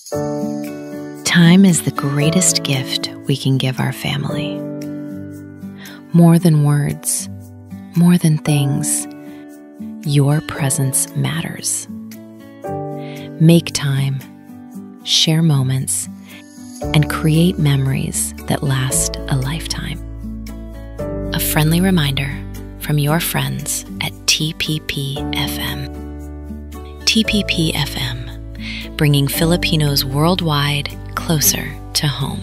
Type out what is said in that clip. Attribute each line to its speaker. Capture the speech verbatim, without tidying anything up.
Speaker 1: Time is the greatest gift we can give our family. More than words, more than things, your presence matters. Make time, share moments, and create memories that last a lifetime. A friendly reminder from your friends at T P P F M. T P P F M, bringing Filipinos worldwide closer to home.